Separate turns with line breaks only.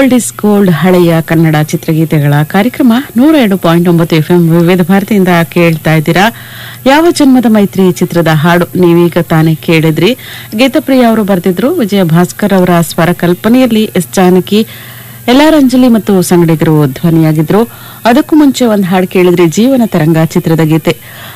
Old is gold ಹಳೆಯ ಕನ್ನಡ ಚಿತ್ರಗೀತೆಗಳ ಕಾರ್ಯಕ್ರಮ 102.9 FM ವಿವಿಧ ಭಾರತಿಯಿಂದ ಕೇಳ್ತಾ ಇದ್ದೀರಾ. ಯಾವ ಜನ್ಮದ ಮೈತ್ರಿ ಚಿತ್ರದ ಹಾಡು ನೀವೀಗ ತಾನೇ ಕೇಳಿದ್ರಿ. ಗೀತಪ್ರಿಯ ಅವರು ಬರೆದಿದ್ರು, ವಿಜಯ ಭಾಸ್ಕರ್ ಅವರ ಸ್ವರ ಕಲ್ಪನೆಯಲ್ಲಿ ಎಸ್ ಜಾನಕಿ, ಎಲ್ಆರ್ ಅಂಜಲಿ ಮತ್ತು ಸಂಗಡಿಗರು ಧ್ವನಿಯಾಗಿದ್ರು. ಅದಕ್ಕೂ ಮುಂಚೆ ಒಂದು ಹಾಡು ಕೇಳಿದ್ರಿ, ಜೀವನ ತರಂಗ ಚಿತ್ರದ ಗೀತೆ.